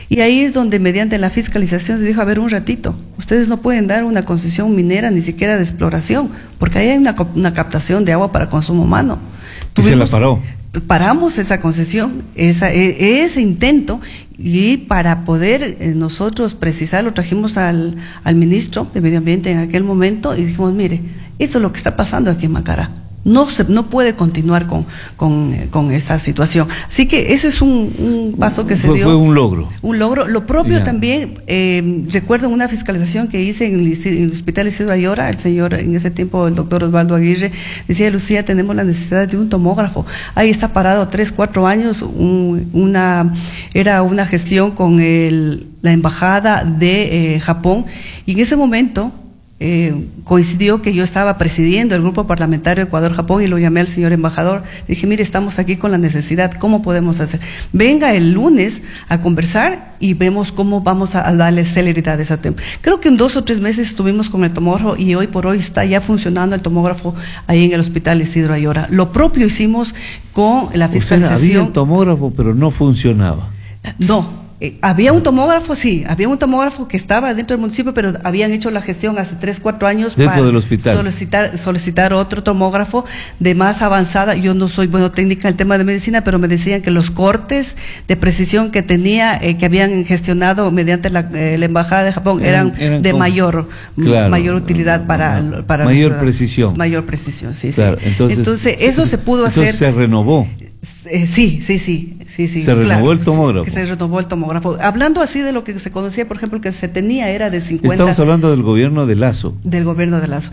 Y ahí es donde mediante la fiscalización se dijo, a ver, un ratito, ustedes no pueden dar una concesión minera ni siquiera de exploración, porque ahí hay una captación de agua para consumo humano. ¿Y se la paró? Paramos esa concesión, ese intento, y para poder nosotros precisarlo, trajimos al ministro de Medio Ambiente en aquel momento y dijimos, mire, eso es lo que está pasando aquí en Macará. No puede continuar con esa situación. Así que ese es un paso que se dio. Fue un logro. Un logro. Lo propio también, recuerdo una fiscalización que hice en el Hospital Isidro Ayora, el señor, en ese tiempo, el doctor Osvaldo Aguirre, decía, Lucía, tenemos la necesidad de un tomógrafo. Ahí está parado 3, 4 años, era una gestión con la embajada de Japón, y en ese momento coincidió que yo estaba presidiendo el grupo parlamentario Ecuador-Japón y lo llamé al señor embajador. Dije, mire, estamos aquí con la necesidad, ¿cómo podemos hacer? Venga el lunes a conversar y vemos cómo vamos a darle celeridad a ese tema. Creo que en 2 o 3 meses estuvimos con el tomógrafo y hoy por hoy está ya funcionando el tomógrafo ahí en el Hospital Isidro Ayora. Lo propio hicimos con la fiscalización. O sea, había el tomógrafo, pero no funcionaba. No. Había un tomógrafo, sí, había un tomógrafo que estaba dentro del municipio, pero habían hecho la gestión hace 3, 4 años dentro del hospital. solicitar otro tomógrafo de más avanzada. Yo no soy técnica en el tema de medicina, pero me decían que los cortes de precisión que tenía, que habían gestionado mediante la embajada de Japón, eran de mayor utilidad para mayor precisión. Mayor precisión, sí, claro, sí. Entonces eso se pudo hacer. Se renovó. Sí. Se renovó el tomógrafo. Que se renovó el tomógrafo. Hablando así de lo que se conocía, por ejemplo, que se tenía era de 50. Estamos hablando del gobierno de Lazo. Del gobierno de Lazo.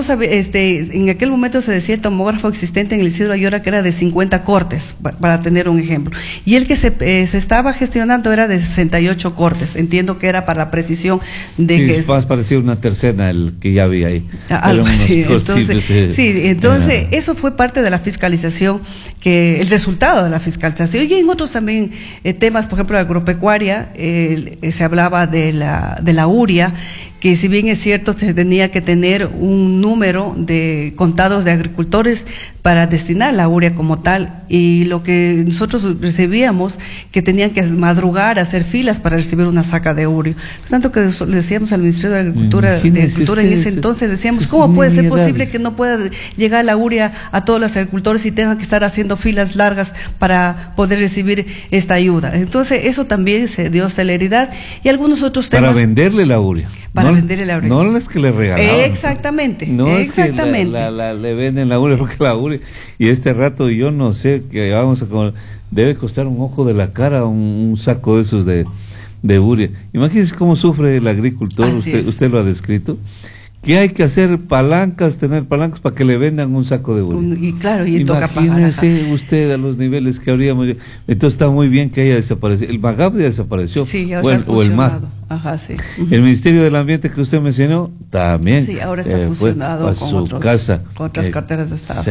En aquel momento se decía el tomógrafo existente en el Isidro Ayora que era de 50 cortes, para tener un ejemplo. Y el que se estaba gestionando era de 68 cortes. Entiendo que era para la precisión de sí, que es más parecido una tercera el que ya había ahí. Algo así. Entonces eso fue parte de la fiscalización, que el resultado de la fiscalización. Y en otros también temas, por ejemplo, la agropecuaria, se hablaba de la urea, que si bien es cierto se tenía que tener un número de contados de agricultores para destinar la urea como tal, y lo que nosotros recibíamos, que tenían que madrugar, hacer filas para recibir una saca de urea. Por tanto, que le decíamos al Ministerio de Agricultura, en ese entonces, decíamos, ¿cómo puede ser posible que no pueda llegar la urea a todos los agricultores y tengan que estar haciendo filas largas para poder recibir esta ayuda? Entonces, eso también se dio celeridad, y algunos otros temas. Para venderle la urea. Venderle la urea. No es que le regalaban. Exactamente. No es que le venden la urea, porque la urea, y este rato yo no sé, que vamos a debe costar un ojo de la cara un saco de esos de urea. Imagínense cómo sufre el agricultor, usted lo ha descrito. ¿Qué hay que hacer? Tener palancas para que le vendan un saco de urea. Y claro, y toca pagar. Imagínese usted a los niveles que habríamos. Entonces está muy bien que haya desaparecido. El MAGAP ya desapareció. Sí, ya o el MAG. Ajá, sí. El Ministerio del Ambiente que usted mencionó también. Sí, ahora está funcionando a su casa. Con otras carteras de Estado.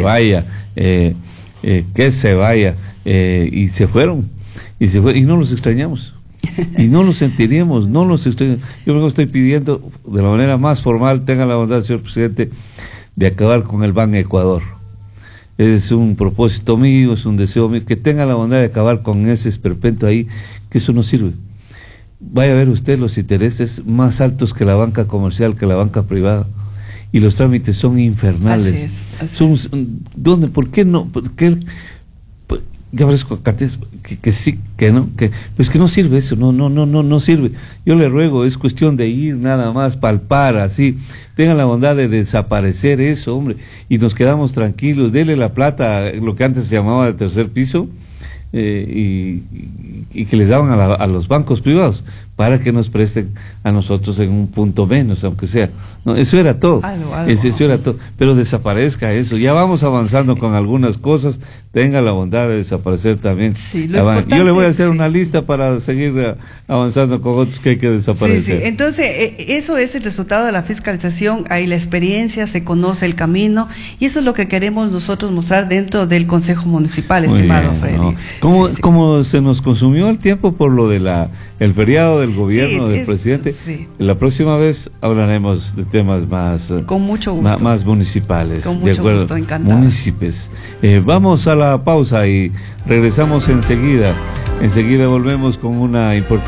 Que se vaya. Y se fueron. Y no los extrañamos. Y no lo sentiríamos, no los estoy. Yo luego estoy pidiendo de la manera más formal, tenga la bondad, señor presidente, de acabar con el Ban Ecuador. Es un propósito mío, es un deseo mío, que tenga la bondad de acabar con ese esperpento ahí, que eso no sirve. Vaya a ver usted los intereses más altos que la banca comercial, que la banca privada, y los trámites son infernales. Así es. ¿Dónde? ¿Por qué no? ¿Por qué? Ya aparezco carteles que sí, que no, pues que no sirve eso, no sirve. Yo le ruego, es cuestión de ir nada más, palpar así, tengan la bondad de desaparecer eso, hombre, y nos quedamos tranquilos, dele la plata, lo que antes se llamaba de tercer piso, y que les daban a los bancos privados para que nos presten a nosotros en un punto menos, aunque sea. No, eso era todo. Eso era todo. Pero desaparezca eso. Ya vamos avanzando con algunas cosas. Tenga la bondad de desaparecer también. Sí, yo le voy a hacer una lista para seguir avanzando con otros que hay que desaparecer. Sí. Entonces, eso es el resultado de la fiscalización. Hay la experiencia, se conoce el camino, y eso es lo que queremos nosotros mostrar dentro del Consejo Municipal, estimado Freddy. ¿No? ¿Cómo se nos consumió el tiempo por lo de el feriado del gobierno del presidente? Sí. La próxima vez hablaremos de temas más con mucho gusto, más municipales, con mucho gusto, encantada. Municipios. Vamos a la pausa y regresamos enseguida. Enseguida volvemos con una importante